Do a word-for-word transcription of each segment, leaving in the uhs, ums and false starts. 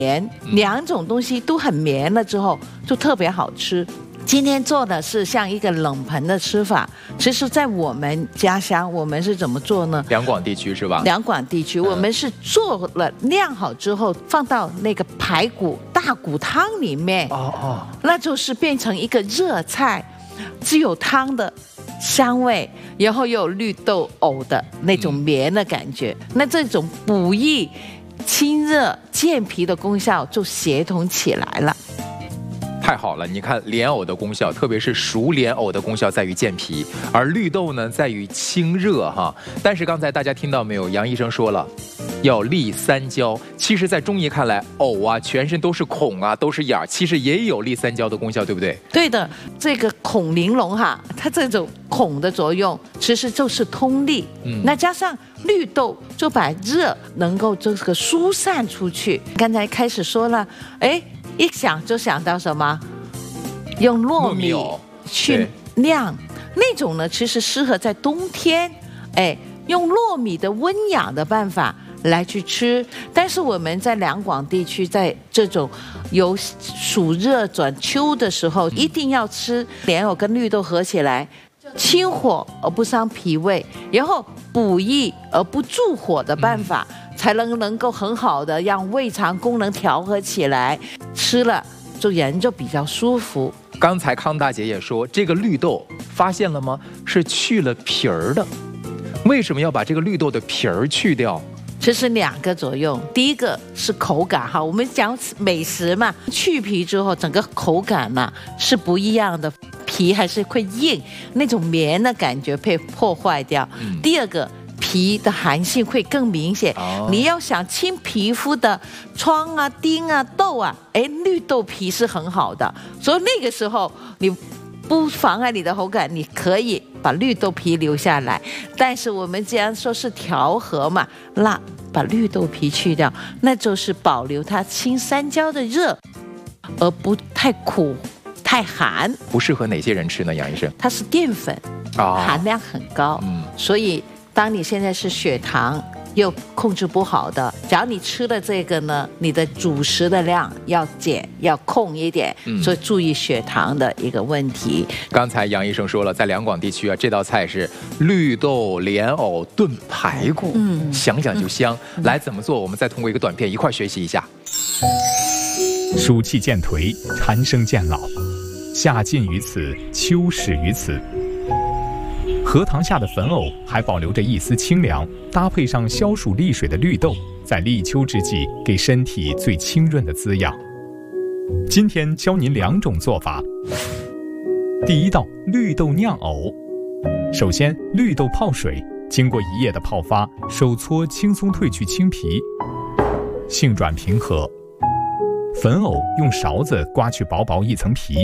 绵，两种东西都很绵了之后，就特别好吃。今天做的是像一个冷盆的吃法，其实在我们家乡，我们是怎么做呢？ 两广地区是吧？ 两广地区，我们是做了晾好之后，放到那个排骨大骨汤里面， 哦哦， 那就是变成一个热菜，只有汤的香味，然后又有绿豆藕的那种绵的感觉，嗯、那这种补益、清热、健脾的功效就协同起来了。 太好了，你看莲藕的功效，特别是熟莲藕的功效在于健脾，而绿豆呢在于清热哈。但是刚才大家听到没有，杨医生说了，要立三焦。其实，在中医看来，藕啊全身都是孔啊，都是眼儿，其实也有立三焦的功效，对不对？ 对的，这个孔玲珑哈，它这种孔的作用其实就是通利，嗯，那加上绿豆就把热能够这个疏散出去。刚才开始说了，哎。一想就想到什么？用糯米去酿那种呢，其实适合在冬天，哎，用糯米的温养的办法来去吃。但是我们在两广地区，在这种由暑热转秋的时候，一定要吃莲藕跟绿豆合起来，清火而不伤脾胃，然后补益而不助火的办法。嗯，才能能够很好的让胃肠功能调和起来，吃了就人就比较舒服。 刚才康大姐也说，这个绿豆发现了吗？是去了皮儿的。为什么要把这个绿豆的皮儿去掉？ 其实两个作用，第一个是口感哈，我们讲美食嘛，去皮之后整个口感呢、啊、是不一样的，皮还是会硬，那种绵的感觉被破坏掉。嗯、第二个。皮的寒性会更明显，哦、你要想清皮肤的疮啊、丁啊、痘啊，哎，绿豆皮是很好的，所以那个时候你不妨碍你的口感，你可以把绿豆皮留下来。但是我们既然说是调和嘛，那把绿豆皮去掉，那就是保留它清三焦的热，而不太苦、太寒。 不适合哪些人吃呢？杨医生， 它是淀粉，哦、含量很高，嗯、所以。当你现在是血糖又控制不好的，只要你吃了这个呢，你的主食的量要减，要控一点，嗯、所以注意血糖的一个问题。 刚才杨医生说了，在两广地区啊，这道菜是绿豆莲藕炖排骨，嗯，想想就香。嗯、来怎么做？我们再通过一个短片一块学习一下。 暑气渐颓，蝉声渐老，夏尽于此，秋始于此。荷塘下的粉藕还保留着一丝清凉，搭配上消暑利水的绿豆，在立秋之际给身体最清润的滋养。今天教您两种做法。第一道，绿豆酿藕。首先，绿豆泡水，经过一夜的泡发，手搓轻松褪去青皮，性软平和。粉藕用勺子刮去薄薄一层皮。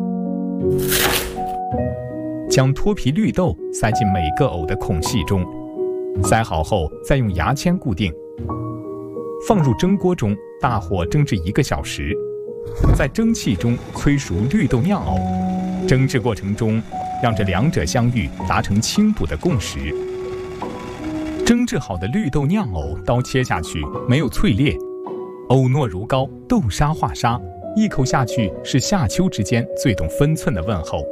将脱皮绿豆塞进每个藕的孔隙中，塞好后再用牙签固定，放入蒸锅中，大火蒸至一个小时，在蒸汽中催熟绿豆酿藕。蒸制过程中，让这两者相遇，达成清补的共识。蒸制好的绿豆酿藕，刀切下去没有脆裂，藕糯如膏，豆沙化沙，一口下去是夏秋之间最懂分寸的问候。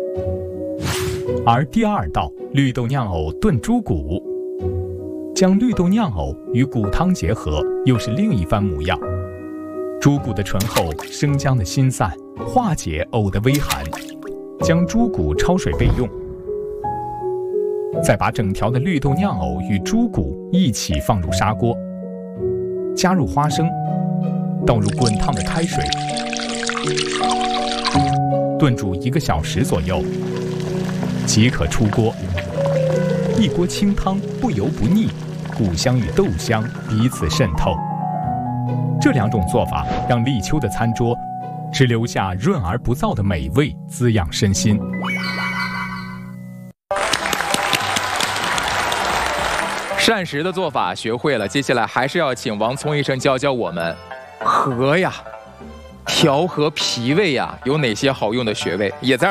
而第二道，绿豆酿藕炖猪骨，将绿豆酿藕与骨汤结合，又是另一番模样。猪骨的醇厚，生姜的辛散，化解藕的微寒。将猪骨焯水备用，再把整条的绿豆酿藕与猪骨一起放入砂锅，加入花生，倒入滚烫的开水，炖煮一个小时左右。即可出锅。一锅清汤不油不腻，骨香与豆香彼此渗透。这两种做法让立秋的餐桌只留下润而不燥的美味，滋养身心。 膳食的做法学会了，接下来还是要请王聪医生教教我们和呀，调和脾胃呀，有哪些好用的穴位？也在